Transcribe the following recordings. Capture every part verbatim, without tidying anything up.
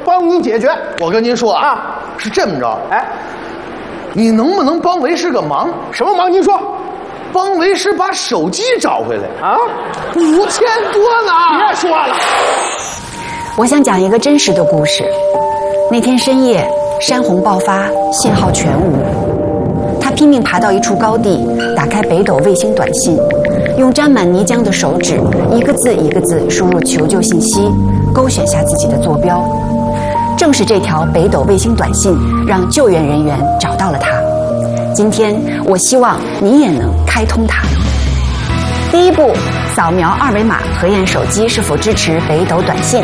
帮你解决。 我跟您说啊，是这么着， 哎， 你能不能帮为师个忙？ 什么忙？您说。 帮为师把手机找回来啊， 五千多呢！ 别说了。 我想讲一个真实的故事。那天深夜，山洪爆发，信号全无。他拼命爬到一处高地，打开北斗卫星短信，用沾满泥浆的手指一个字一个字输入求救信息，勾选下自己的坐标。正是这条北斗卫星短信，让救援人员找到了他。今天，我希望你也能开通它。第一步，扫描二维码核验手机是否支持北斗短信。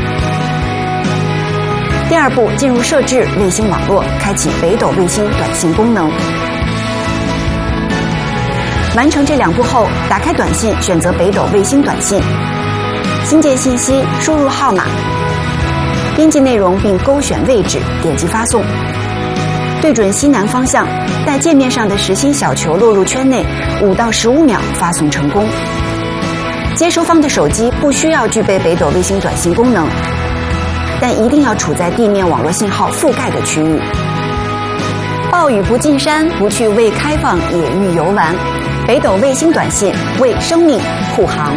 第二步，进入设置卫星网络，开启北斗卫星短信功能。完成这两步后，打开短信，选择北斗卫星短信，新建信息，输入号码，编辑内容并勾选位置，点击发送。对准西南方向，待界面上的实心小球落入圈内，五到十五秒发送成功。接收方的手机不需要具备北斗卫星短信功能，但一定要处在地面网络信号覆盖的区域。暴雨不进山，不去未开放野域游玩。北斗卫星短信为生命护航。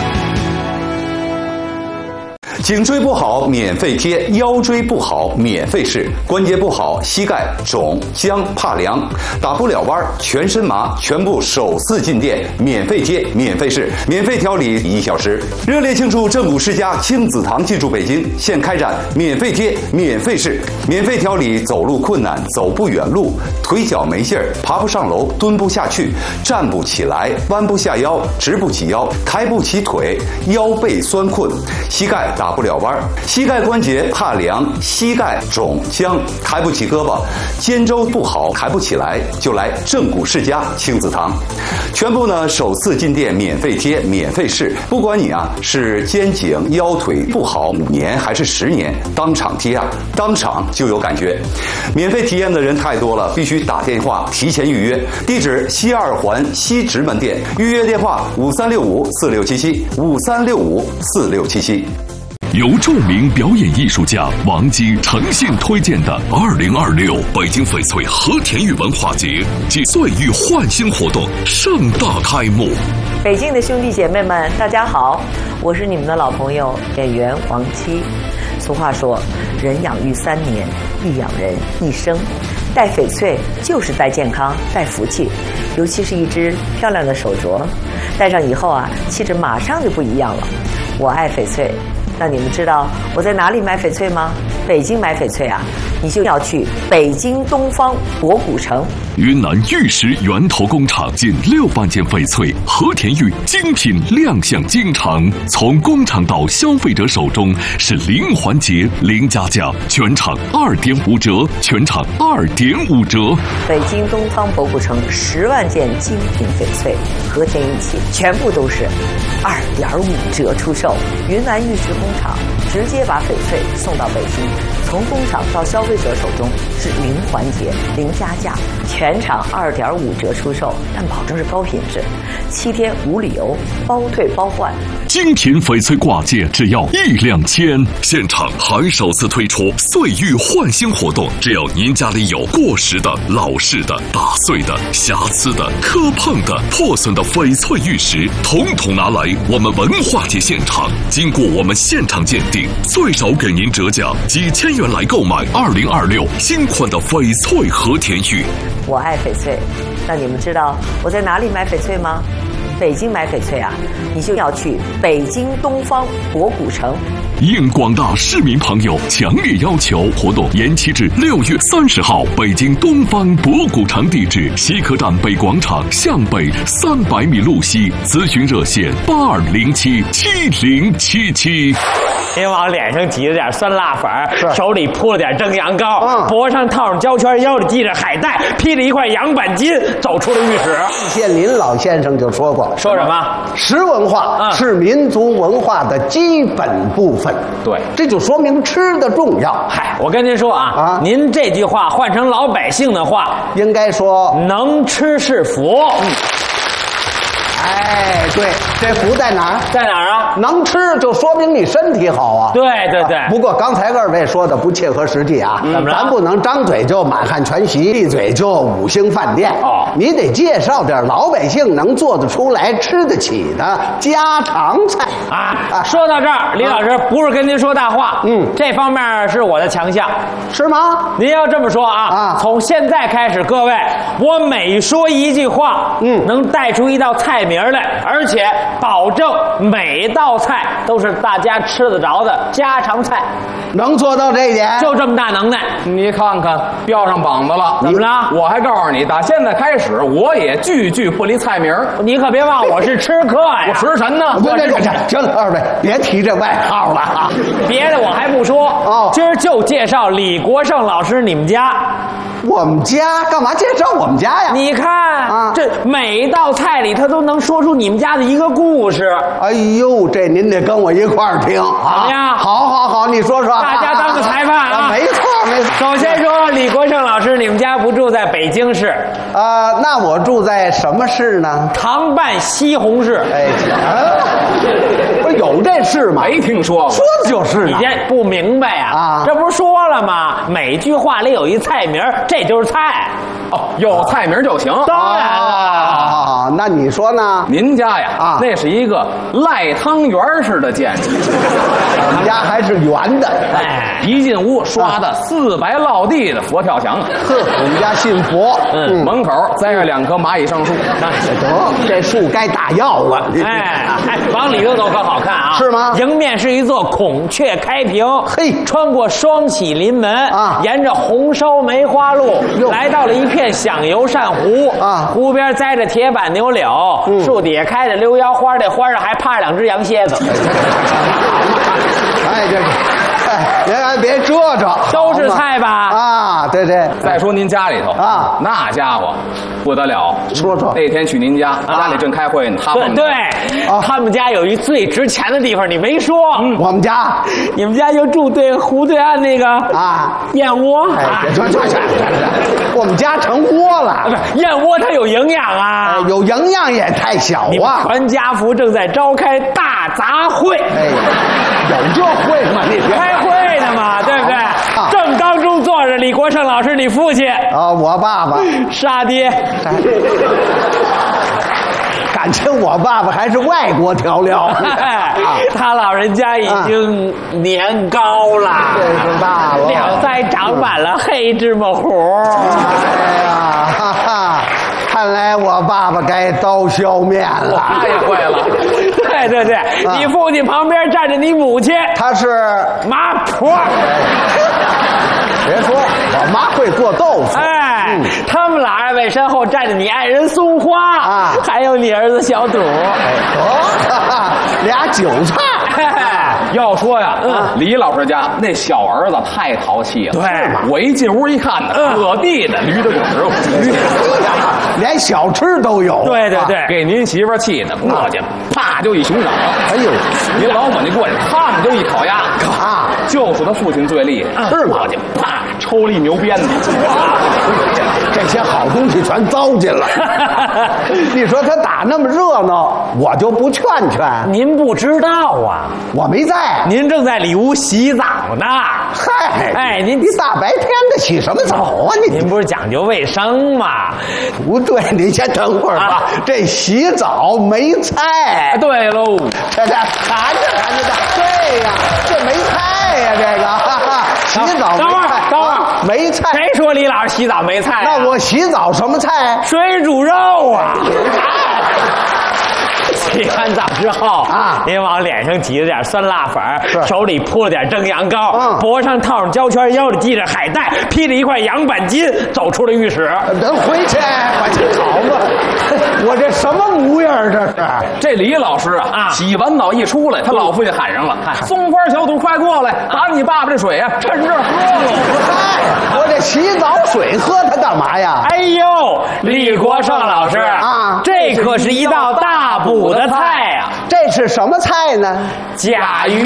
颈椎不好免费贴，腰椎不好免费试，关节不好膝盖肿僵怕凉，打不了弯全身麻，全部首次进店免费贴免费试，免费调理一小时。热烈庆祝正骨世家亲子堂进驻北京，现开展免费贴免费试，免费调理走路困难、走不远路、腿脚没劲儿、爬不上楼、蹲不下去、站不起来、弯不下腰、直不起腰、抬不起腿、腰背酸困、膝盖打不了弯，膝盖关节怕凉，膝盖肿僵，抬不起胳膊，肩周不好，抬不起来，就来正骨世家亲子堂。全部呢首次进店免费贴免费试，不管你啊是肩颈腰腿不好五年还是十年，当场贴啊，当场就有感觉。免费体验的人太多了，必须打电话提前预约。地址西二环西直门店，预约电话五三六五四六七七五三六五四六七七。 由著名表演艺术家王姬诚信推荐的二零二六北京翡翠和田玉文化节暨岁玉焕新活动盛大开幕。 北京的兄弟姐妹们，大家好，我是你们的老朋友演员王姬。俗话说，人养育三年，亦养人一生。戴翡翠就是戴健康、戴福气，尤其是一只漂亮的手镯，戴上以后啊，气质马上就不一样了。我爱翡翠。那你们知道我在哪里买翡翠吗？北京买翡翠啊，你就要去北京东方博古城。 云南玉石源头工厂近六万件翡翠和田玉精品亮相京城，从工厂到消费者手中是零环节、零加价，全场二点五折，全场二点五折。 北京东方博古城十万件精品翡翠和田玉器，全部都是二点五折出售。云南玉石工厂直接把翡翠送到北京，从工厂到消费者手中是零环节、零加价，全场二点五折出售，但保证是高品质，七天无理由，包退包换。 精品翡翠挂件只要一两千，现场还首次推出岁玉焕新活动，只要您家里有过时的、老式的、打碎的、瑕疵的、磕碰的、破损的翡翠玉石，统统拿来我们文化节现场，经过我们现场鉴定，最少给您折价几千元来购买二零二六新款的翡翠和田玉。 我爱翡翠，那你们知道我在哪里买翡翠吗？北京买翡翠啊，你就要去北京东方博古城。 应广大市民朋友强烈要求，活动延期至六月三十号。北京东方博古城地址：西客站北广场向北三百米路西。咨询热线：八二零七七零七七。 您往脸上挤了点酸辣粉，手里铺了点蒸羊羔，嗯、脖上套上胶圈，腰里系着海带，披了一块羊板筋，走出了浴室。 谢林老先生就说过， 说什么？ 食文化、嗯、是民族文化的基本部分。 对， 这就说明吃的重要。 嗨，我跟您说啊，啊，您这句话换成老百姓的话， 应该说能吃是福。嗯哎，对，这福在哪儿？ 在哪儿啊？ 能吃就说明你身体好啊。 对对对。 不过刚才二位说的不切合实际啊， 怎么着？ 咱不能张嘴就满汉全席，闭嘴就五星饭店。 哦， 你得介绍点老百姓能做得出来、吃得起的家常菜啊。啊，说到这儿，李老师不是跟您说大话，嗯，这方面是我的强项， 是吗？ 您要这么说啊，啊，从现在开始，各位，我每说一句话，嗯，能带出一道菜名来，而且保证每道菜都是大家吃得着的家常菜， 能做到这一点， 就这么大能耐。 你看看，标上膀子了， 怎么了？ 我还告诉你，打现在开始，我也句句不离菜名。 你可别忘，我是吃客呀， 我食神呢。 我这这行了，二位别提这外号了啊， 别的我还不说哦，今儿就介绍李国盛老师你们家。 我们家干嘛介绍我们家呀？ 你看啊，这每一道菜里他都能说出你们家的一个故事。 哎呦，这您得跟我一块儿听啊！ 怎么样？ 好，好，好，你说说。 大家当个裁判啊！ 没错，没错。 首先说，李国盛老师，你们家不住在北京市？ 呃，那我住在什么市呢？ 常办西红柿。 哎，不是有这事吗？ 没听说过。 说的就是你这不明白呀？啊，这不是说了吗？每句话里有一菜名，这就是菜。 哦，有菜名就行。 当然了。 啊，那你说呢？ 您家呀，啊，那是一个赖汤圆式的建筑。 我们家还是圆的。 哎，一进屋刷的四白落地的佛跳墙。 呵，我们家信佛。 嗯，门口栽着两棵蚂蚁上树。 得，这树该打药了。 哎哎，往里头走可好看啊！ 是吗？ 迎面是一座孔雀开屏， 嘿， 穿过双喜临门啊， 沿着红烧梅花路来到了一片响油扇湖啊，湖边栽着铁板牛柳，嗯，树底下开着溜腰花，这花上还趴着两只羊蝎子。 哎，这个。哎，别别遮着， 都是菜吧？ 啊，对对。 再说您家里头啊，那家伙不得了。 说说那天去您家，家里正开会呢，他对对，他们家有一最值钱的地方，你没说。 我们家， 你们家就住对湖对岸那个啊燕窝。 哎，别说说说，我们家成窝了。 不是燕窝，它有营养啊， 有营养也太小啊。 全家福正在召开大杂烩。 哎，有这会吗？你开会呢嘛，对不对？啊、正当中坐着李国盛老师，你父亲啊，我爸爸， 杀爹。 感情我爸爸还是外国调料， 啊、他老人家已经年高了， 岁数大了， 两腮长满了黑芝麻糊。 哎呀，哈哈，看来我爸爸该刀削面了。 他也会了。 对对对，啊、你父亲旁边站着你母亲， 她是麻婆。 别说，我妈会做豆腐。 哎，嗯、他们俩二位身后站着你爱人松花啊，还有你儿子小赌。 哎，得，俩韭菜。 要说呀，嗯，李老师家那小儿子太淘气了。 对， 我一进屋一看呢，各地的驴的狗食， 连小吃都有。 对对对， 给您媳妇气的，过去啪就一熊掌。 哎呦， 您老母亲过去，他们就一烤鸭。 啊， 就说他父亲最厉害， 是吗？ 过去啪抽了一牛鞭子。 这些好东西全糟践了。你说他打那么热闹，我就不劝劝。 您不知道啊， 我没在， 您正在里屋洗澡呢。 嗨， 哎，您大白天的洗什么澡啊？你您不是讲究卫生吗？ 不对，您先等会儿吧。啊、这洗澡没菜。 对喽， 这这看着看着的，对呀，这没菜呀，这个哈哈洗澡没菜。 等会儿，等会儿， 没菜。 谁说李老师洗澡没菜、啊？ 那我洗澡什么菜？ 水煮肉啊！洗完澡之后啊，您往脸上挤了点酸辣粉，手里铺了点蒸羊羔，嗯、脖上套上胶圈，腰里系着海带，披着一块羊板筋，走出了浴室。 能回去把这好吧？我这什么模样？这是这李老师啊，啊洗完澡一出来，他老父亲喊上了：“松花小肚，快过来，把你爸爸这水啊，趁热喝了。” 嗨，我这洗澡水喝它干嘛呀？ 哎呦，李国盛老师啊，这可是一道大补的菜啊！ 这是什么菜呢？ 甲鱼。